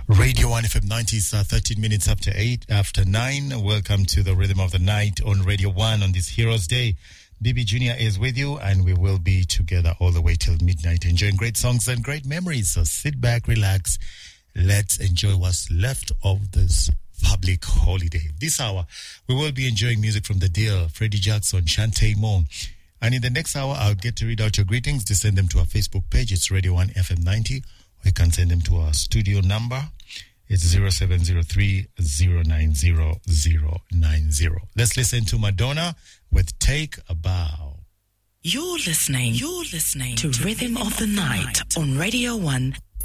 Radio 1 FM 90 is 13 minutes after 9. Welcome to the Rhythm of the Night on Radio 1 on this Heroes Day. BB Junior is with you, and we will be together all the way till midnight, enjoying great songs and great memories. So sit back, relax. Let's enjoy what's left of this public holiday. This hour, we will be enjoying music from The Deal, Freddie Jackson, Shantae Moore. And in the next hour, I'll get to read out your greetings. To send them to our Facebook page. It's Radio 1 FM 90. Or you can send them to our studio number. It's 0703-090-090. Let's listen to Madonna with Take a Bow. You're listening to Rhythm of the Night on Radio 1